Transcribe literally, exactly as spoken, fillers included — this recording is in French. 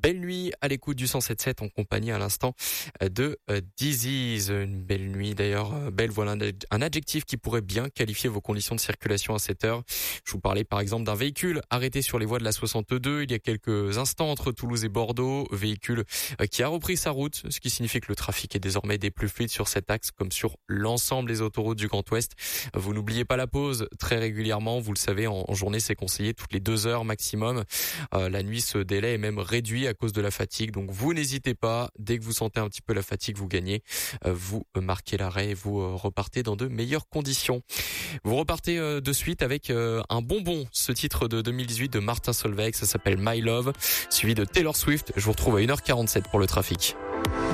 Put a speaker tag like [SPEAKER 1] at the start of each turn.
[SPEAKER 1] Belle nuit à l'écoute du cent sept virgule sept en compagnie à l'instant de Disease. Une belle nuit d'ailleurs, belle, voilà un adjectif qui pourrait bien qualifier vos conditions de circulation à cette heure. Je vous parlais par exemple d'un véhicule arrêté sur les voies de la soixante-deux il y a quelques instants entre Toulouse et Bordeaux, véhicule qui a repris sa route, ce qui signifie que le trafic est désormais des plus fluides sur cet axe comme sur l'ensemble des autoroutes du Grand Ouest. Vous n'oubliez pas la pause très régulièrement, vous le savez, en journée c'est conseillé toutes les deux heures maximum. Euh, la nuit ce délai est même réduit à cause de la fatigue, donc vous n'hésitez pas, dès que vous sentez un petit peu la fatigue, vous gagnez, euh, vous marquez l'arrêt et vous euh, repartez dans de meilleures conditions. Vous repartez euh, de suite avec euh, un bonbon, ce titre de deux mille dix-huit de Martin Solveig, ça s'appelle My Love, suivi de Taylor Swift. Je vous retrouve à une heure quarante-sept pour le trafic.